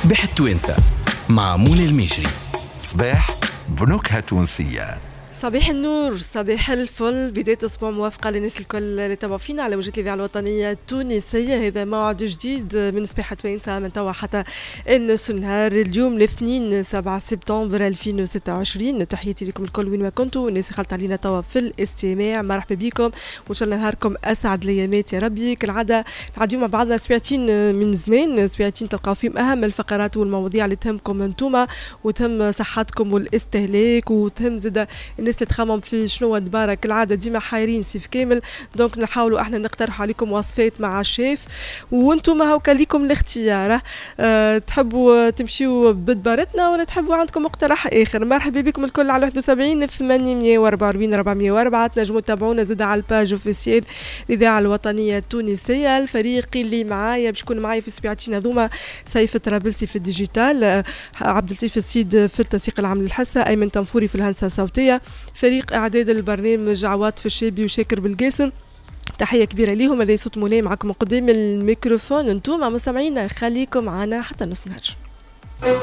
صباح التوانسة مع منى المجري. صباح بنكهة تونسية. صباح النور، صباح الفل، بداية أسبوع موافقة للناس الكل اللي تابعوا فينا على موجات الإذاعة الوطنية التونسية. هذا موعد جديد من صباح توانسة من توا حتى النص النهار. اليوم الاثنين 7 سبتمبر 2026. تحياتي لكم الكل وين ما كنتوا، الناس خلط علينا توا في الاستماع. مرحبا بكم وإن شاء الله نهاركم أسعد الأيامات يا ربي. كالعادة نعديو مع بعضنا سبيعتين من زمان، سبيعتين تلقاو فيهم أهم الفقرات والمواضيع اللي تهمكم انتوما وتهم صحتكم والاستهلاك وتهم زادا الناس اللي تخمم في شنو تبارك العاده ديما حايرين سيف كامل. دونك نحاولوا احنا نقترح عليكم وصفات مع الشيف وانتم هاكا ليكم الاختيار. تحبوا تمشيوا بدبارتنا ولا تحبوا عندكم مقترح اخر؟ مرحبا بكم الكل على 71 844 404. تنجموا تتابعونا زاد على الباج اوفيسيال الاذاعه الوطنيه التونسيه. الفريق اللي معايا باش يكون معايا في سبيعتين هذوما: سيف الطرابلسي في الديجيتال، عبد اللطيف السيد في التنسيق العام للحصه، ايمن تنفوري في الهندسه الصوتيه، فريق اعداد البرنامج عواطف الشابي وشاكر بالقاسم. تحيه كبيره ليهم. هذا صوت منى معكم قدام الميكروفون. انتم مستمعينا خليكم معنا حتى نص نهار.